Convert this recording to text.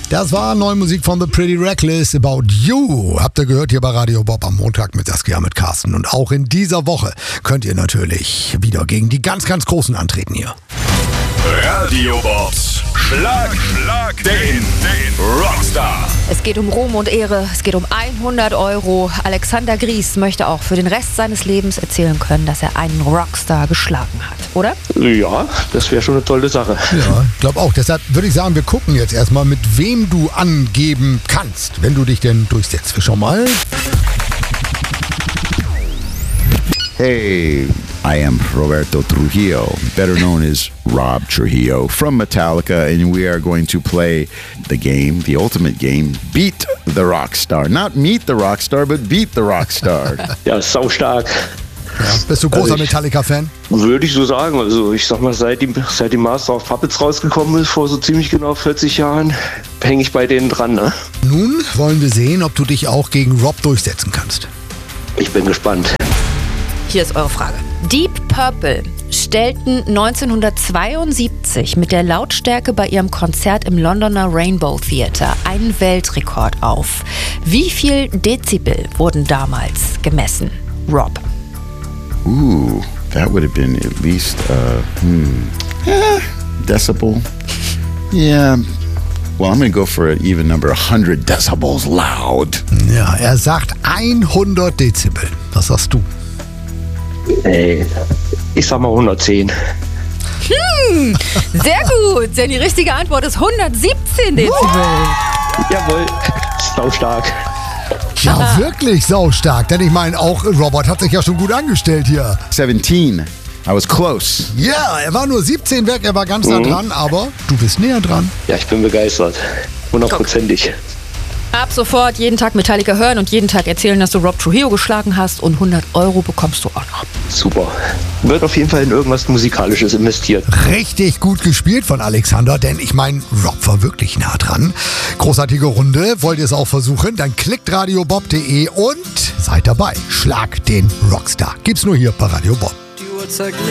Das war neue Musik von The Pretty Reckless, About You. Habt ihr gehört hier bei Radio Bob am Montag mit Saskia mit Carsten. Und auch in dieser Woche könnt ihr natürlich wieder gegen die ganz, ganz Großen antreten hier. Radio Bobs Schlag den Rockstar. Es geht um Ruhm und Ehre, es geht um 100 Euro. Alexander Gries möchte auch für den Rest seines Lebens erzählen können, dass er einen Rockstar geschlagen hat, oder? Ja, das wäre schon eine tolle Sache. Ja, ich glaube auch. Deshalb würde ich sagen, wir gucken jetzt erstmal, mit wem du angeben kannst, wenn du dich denn durchsetzt. Schau mal. Hey, I am Roberto Trujillo, better known as Rob Trujillo from Metallica, and we are going to play the game, the ultimate game, Beat the Rockstar. Not Meet the Rockstar, but Beat the Rockstar. Ja, saustark. Ja, bist du großer Metallica-Fan? Würde ich so sagen. Also ich sag mal, seit die Master of Puppets rausgekommen ist, vor so ziemlich genau 40 Jahren, hänge ich bei denen dran. Ne? Nun wollen wir sehen, ob du dich auch gegen Rob durchsetzen kannst. Ich bin gespannt. Hier ist eure Frage. Deep Purple stellten 1972 mit der Lautstärke bei ihrem Konzert im Londoner Rainbow Theatre einen Weltrekord auf. Wie viel Dezibel wurden damals gemessen? Rob. Ooh, that would have been at least, decibel. Yeah. Well, I'm going to go for an even number, 100 decibels loud. Ja, er sagt 100 Dezibel. Was sagst du? Ey, ich sag mal 110. Sehr gut, denn die richtige Antwort ist 117 Dezibel. Jawohl, saustark. Ja, wirklich saustark. Denn ich meine, auch Robert hat sich ja schon gut angestellt hier. 17. I was close. Ja, er war nur 17 weg, er war ganz nah dran, aber du bist näher dran. Ja, ich bin begeistert. 100%ig. Ab sofort jeden Tag Metallica hören und jeden Tag erzählen, dass du Rob Trujillo geschlagen hast, und 100 Euro bekommst du auch noch. Super. Wird auf jeden Fall in irgendwas Musikalisches investiert. Richtig gut gespielt von Alexander, denn ich meine, Rob war wirklich nah dran. Großartige Runde. Wollt ihr es auch versuchen? Dann klickt radiobob.de und seid dabei. Schlag den Rockstar. Gibt's nur hier bei Radio Bob.